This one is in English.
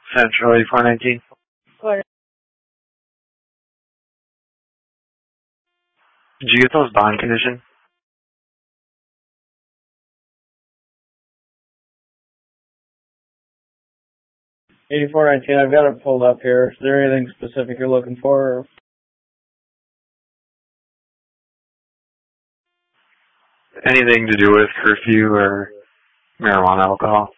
Central 8419. What? Did you get those bond conditions? 8419, I've got it pulled up here. Is there anything specific you're looking for? Anything to do with curfew or marijuana alcohol?